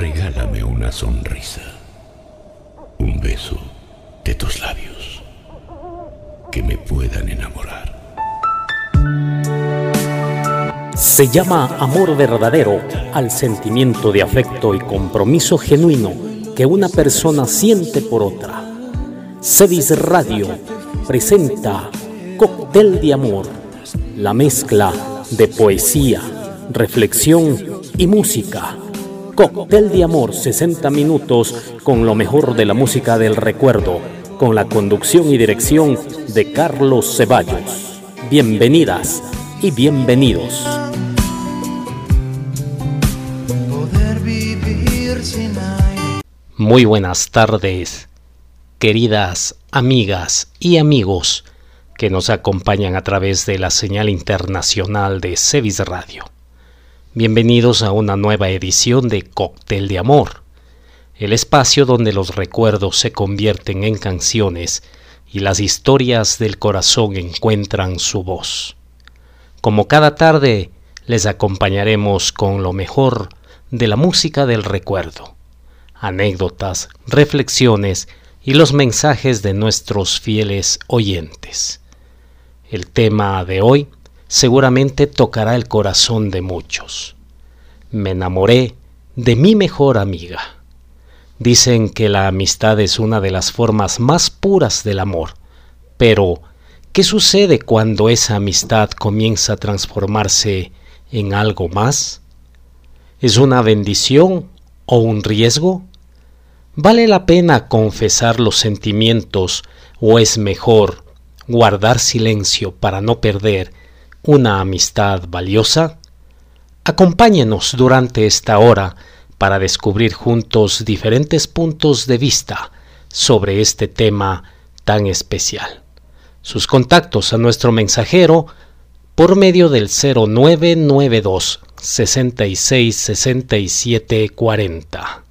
regálame una sonrisa, un beso de tus labios que me puedan enamorar. Se llama amor verdadero al sentimiento de afecto y compromiso genuino que una persona siente por otra. Cevis Radio presenta Cóctel de Amor, la mezcla de poesía, reflexión y música. Cóctel de Amor, 60 minutos con lo mejor de la música del recuerdo, con la conducción y dirección de Carlos Ceballos. Bienvenidas y bienvenidos. Muy buenas tardes, queridas amigas y amigos que nos acompañan a través de la señal internacional de Cevis Radio. Bienvenidos a una nueva edición de Cóctel de Amor, el espacio donde los recuerdos se convierten en canciones y las historias del corazón encuentran su voz. Como cada tarde, les acompañaremos con lo mejor de la música del recuerdo, anécdotas, reflexiones y los mensajes de nuestros fieles oyentes. El tema de hoy seguramente tocará el corazón de muchos. Me enamoré de mi mejor amiga. Dicen que la amistad es una de las formas más puras del amor, pero ¿qué sucede cuando esa amistad comienza a transformarse en algo más? ¿Es una bendición o un riesgo? ¿Vale la pena confesar los sentimientos o es mejor guardar silencio para no perder una amistad valiosa? Acompáñenos durante esta hora para descubrir juntos diferentes puntos de vista sobre este tema tan especial. Sus contactos a nuestro mensajero por medio del 0992 66 67 40.